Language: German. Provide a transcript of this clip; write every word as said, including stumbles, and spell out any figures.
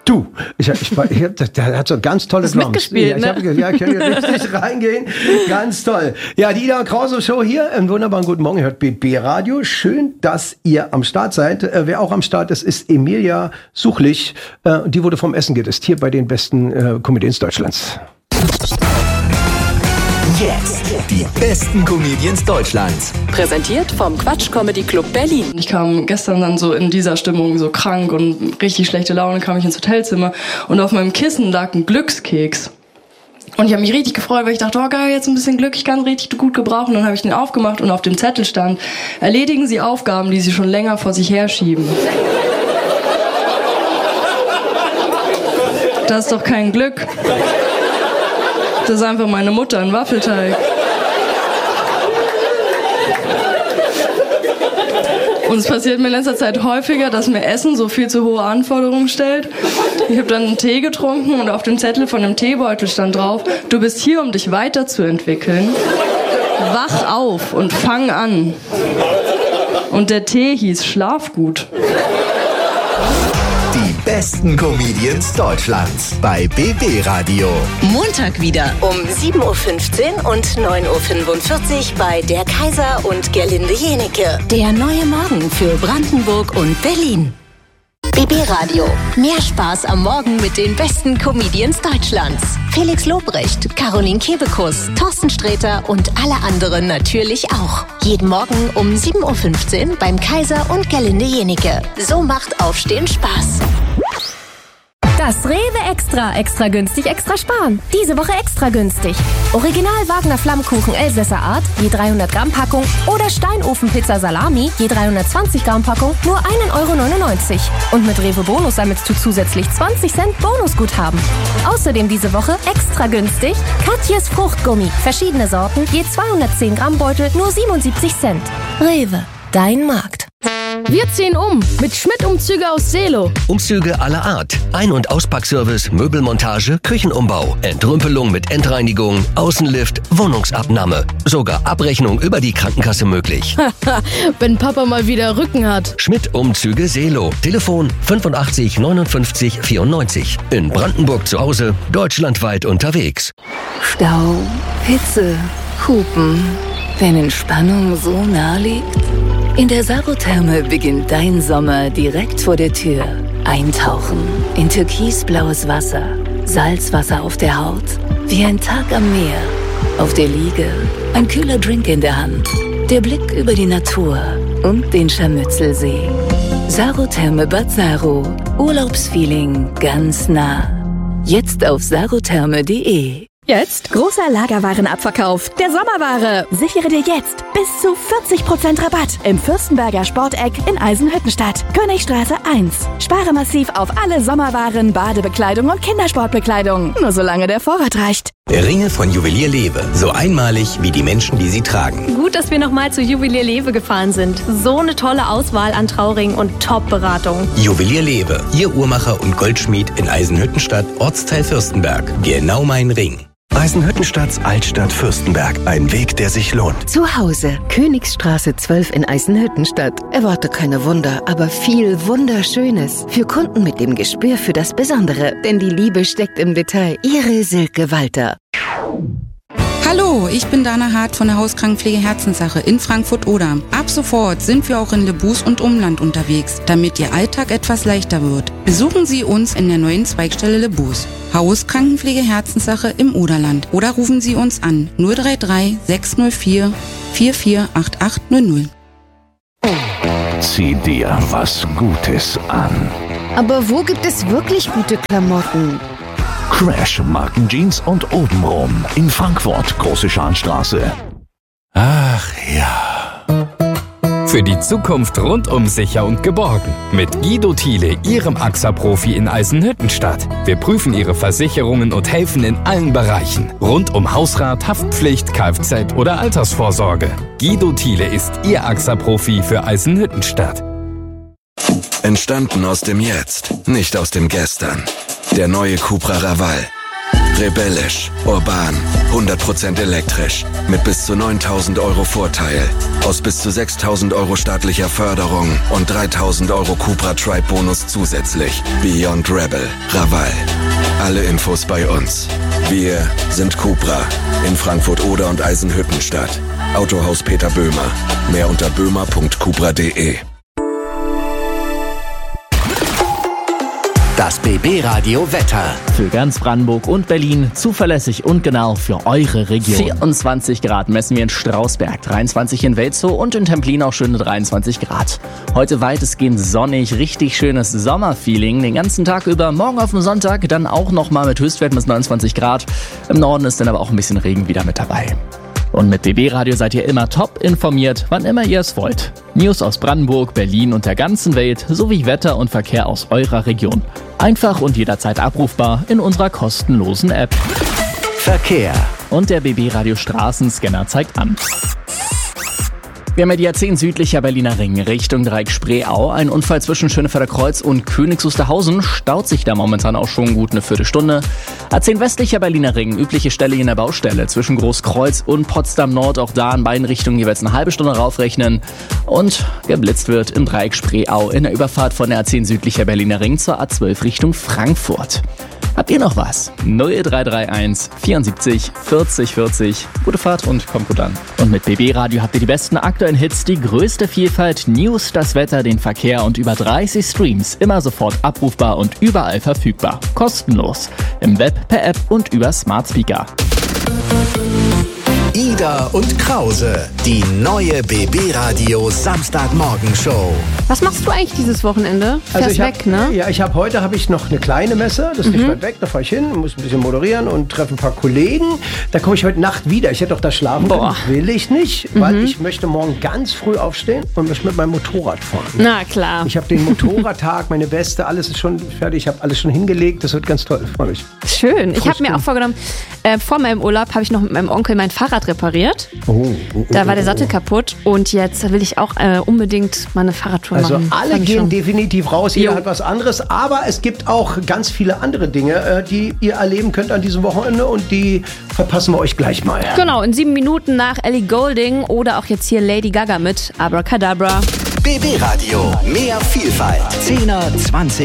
Du, ich, ich, ich, ich, der hat so ganz tolle Drums. Mitgespielt, ja, ich ne? hab, ja, ich kann hier richtig reingehen. Ganz toll. Ja, die Ida Krause Show hier. Einen wunderbaren guten Morgen. Ihr hört B B Radio. Schön, dass ihr am Start seid. Äh, wer auch am Start ist, ist Emilia Suchlich. Äh, die wurde vom Essen gedisst. Hier bei den besten äh, Comedians Deutschlands. Jetzt die besten Comedians Deutschlands. Präsentiert vom Quatsch Comedy Club Berlin. Ich kam gestern dann so in dieser Stimmung, so krank und richtig schlechte Laune, kam ich ins Hotelzimmer und auf meinem Kissen lag ein Glückskeks. Und ich habe mich richtig gefreut, weil ich dachte, oh geil, jetzt ein bisschen Glück, ich kann richtig gut gebrauchen. Und dann habe ich den aufgemacht und auf dem Zettel stand, erledigen Sie Aufgaben, die Sie schon länger vor sich herschieben. Das ist doch kein Glück. Das ist einfach meine Mutter, ein Waffelteig. Und es passiert mir in letzter Zeit häufiger, dass mir Essen so viel zu hohe Anforderungen stellt. Ich habe dann einen Tee getrunken und auf dem Zettel von dem Teebeutel stand drauf, du bist hier, um dich weiterzuentwickeln. Wach auf und fang an. Und der Tee hieß Schlafgut. Die besten Comedians Deutschlands bei B B Radio. Montag wieder um sieben Uhr fünfzehn und neun Uhr fünfundvierzig bei der Kaiser und Gerlinde Jenecke. Der neue Morgen für Brandenburg und Berlin. B B Radio. Mehr Spaß am Morgen mit den besten Comedians Deutschlands. Felix Lobrecht, Caroline Kebekus, Thorsten Sträter und alle anderen natürlich auch. Jeden Morgen um sieben Uhr fünfzehn beim Kaiser und Gerlinde Jenecke. So macht Aufstehen Spaß. Das Rewe Extra. Extra günstig, extra sparen. Diese Woche extra günstig. Original Wagner Flammkuchen Elsässer Art, je dreihundert Gramm Packung. Oder Steinofenpizza Salami, je dreihundertzwanzig Gramm Packung, nur ein Euro neunundneunzig. Und mit Rewe Bonus sammelst du zusätzlich zwanzig Cent Bonusguthaben. Außerdem diese Woche extra günstig Katjes Fruchtgummi. Verschiedene Sorten, je zweihundertzehn Gramm Beutel, nur siebenundsiebzig Cent. Rewe, dein Markt. Wir ziehen um mit Schmidt-Umzüge aus Seelow. Umzüge aller Art. Ein- und Auspackservice, Möbelmontage, Küchenumbau, Entrümpelung mit Endreinigung, Außenlift, Wohnungsabnahme. Sogar Abrechnung über die Krankenkasse möglich. Wenn Papa mal wieder Rücken hat. Schmidt-Umzüge Seelow. Telefon fünfundachtzig neunundfünfzig vierundneunzig. In Brandenburg zu Hause, deutschlandweit unterwegs. Stau, Hitze, Hupen. Wenn Entspannung so nah liegt? In der Sarotherme beginnt dein Sommer direkt vor der Tür. Eintauchen in türkisblaues Wasser, Salzwasser auf der Haut, wie ein Tag am Meer. Auf der Liege, ein kühler Drink in der Hand, der Blick über die Natur und den Scharmützelsee. Sarotherme Bad Saro, Urlaubsfeeling ganz nah. Jetzt auf sarotherme punkt de. Jetzt großer Lagerwarenabverkauf der Sommerware. Sichere dir jetzt bis zu vierzig Prozent Rabatt im Fürstenberger Sporteck in Eisenhüttenstadt. Königstraße eins. Spare massiv auf alle Sommerwaren, Badebekleidung und Kindersportbekleidung. Nur solange der Vorrat reicht. Ringe von Juwelier Lewe. So einmalig wie die Menschen, die sie tragen. Gut, dass wir nochmal zu Juwelier Lewe gefahren sind. So eine tolle Auswahl an Trauringen und Top-Beratung. Juwelier Lewe. Ihr Uhrmacher und Goldschmied in Eisenhüttenstadt, Ortsteil Fürstenberg. Genau mein Ring. Eisenhüttenstadts Altstadt Fürstenberg. Ein Weg, der sich lohnt. Zu Hause. Königsstraße zwölf in Eisenhüttenstadt. Erwarte keine Wunder, aber viel Wunderschönes. Für Kunden mit dem Gespür für das Besondere. Denn die Liebe steckt im Detail. Ihre Silke Walter. Hallo, ich bin Dana Hart von der Hauskrankenpflege Herzenssache in Frankfurt-Oder. Ab sofort sind wir auch in Lebus und Umland unterwegs, damit Ihr Alltag etwas leichter wird. Besuchen Sie uns in der neuen Zweigstelle Lebus. Hauskrankenpflege Herzenssache im Oderland. Oder rufen Sie uns an null drei drei sechs null vier vier vier acht acht null null. Zieh dir was Gutes an. Aber wo gibt es wirklich gute Klamotten? Crash Markenjeans und obenrum in Frankfurt, Große Scharnstraße. Ach ja. Für die Zukunft rundum sicher und geborgen. Mit Guido Thiele, Ihrem A X A-Profi in Eisenhüttenstadt. Wir prüfen Ihre Versicherungen und helfen in allen Bereichen. Rund um Hausrat, Haftpflicht, Kfz oder Altersvorsorge. Guido Thiele ist Ihr A X A-Profi für Eisenhüttenstadt. Entstanden aus dem Jetzt, nicht aus dem Gestern. Der neue Cupra Raval. Rebellisch, urban, hundert Prozent elektrisch. Mit bis zu neuntausend Euro Vorteil. Aus bis zu sechstausend Euro staatlicher Förderung und dreitausend Euro Cupra Tribe Bonus zusätzlich. Beyond Rebel, Raval. Alle Infos bei uns. Wir sind Cupra. In Frankfurt Oder und Eisenhüttenstadt. Autohaus Peter Böhmer. Mehr unter böhmer punkt cupra punkt de. Das B B-Radio Wetter. Für ganz Brandenburg und Berlin zuverlässig und genau für eure Region. vierundzwanzig Grad messen wir in Strausberg, dreiundzwanzig in Welzow und in Templin auch schöne dreiundzwanzig Grad. Heute weitestgehend sonnig, richtig schönes Sommerfeeling den ganzen Tag über. Morgen auf dem Sonntag dann auch nochmal mit Höchstwerten bis neunundzwanzig Grad. Im Norden ist dann aber auch ein bisschen Regen wieder mit dabei. Und mit B B-Radio seid ihr immer top informiert, wann immer ihr es wollt. News aus Brandenburg, Berlin und der ganzen Welt sowie Wetter und Verkehr aus eurer Region. Einfach und jederzeit abrufbar in unserer kostenlosen App. Verkehr. Und der B B-Radio Straßenscanner zeigt an. Wir haben ja die A zehn südlicher Berliner Ring Richtung Dreieck Spreeau. Ein Unfall zwischen Schönefelder Kreuz und Königs Wusterhausen. Staut sich da momentan auch schon gut eine Viertelstunde. A zehn westlicher Berliner Ring, übliche Stelle in der Baustelle zwischen Großkreuz und Potsdam Nord. Auch da in beiden Richtungen jeweils eine halbe Stunde raufrechnen. Und geblitzt wird im Dreieck Spreeau in der Überfahrt von der A zehn südlicher Berliner Ring zur A zwölf Richtung Frankfurt. Habt ihr noch was? null drei drei eins vierundsiebzig vierzig vierzig. Gute Fahrt und kommt gut an. Und mit B B-Radio habt ihr die besten aktuellen Hits, die größte Vielfalt, News, das Wetter, den Verkehr und über dreißig Streams. Immer sofort abrufbar und überall verfügbar. Kostenlos. Im Web, per App und über Smart Speaker. Ida und Krause, die neue B B-Radio Samstagmorgen-Show. Was machst du eigentlich dieses Wochenende? Fährst Also ich weg, hab, ne? Ja, ich habe heute habe ich noch eine kleine Messe, das ist Mhm. nicht weit weg, da fahre ich hin, muss ein bisschen moderieren und treffe ein paar Kollegen. Da komme ich heute Nacht wieder. Ich hätte doch da schlafen können, will ich nicht, weil Mhm. ich möchte morgen ganz früh aufstehen und möchte mit meinem Motorrad fahren. Na klar. Ich habe den Motorradtag, meine Weste, alles ist schon fertig, ich habe alles schon hingelegt, das wird ganz toll, freue mich. Schön. Ich Frisch habe mir bin. auch vorgenommen, äh, vor meinem Urlaub habe ich noch mit meinem Onkel mein Fahrrad repariert. Oh, oh, oh, Da war der oh, Sattel oh. kaputt und jetzt will ich auch äh, unbedingt mal eine Fahrradtour Also machen. alle Freu mich gehen schon. definitiv raus, jeder Jo. hat was anderes, aber es gibt auch ganz viele andere Dinge, äh, die ihr erleben könnt an diesem Wochenende und die verpassen wir euch gleich mal. Genau, in sieben Minuten nach Ellie Goulding oder auch jetzt hier Lady Gaga mit Abracadabra. B B-Radio, mehr Vielfalt. Zehner, Zwanziger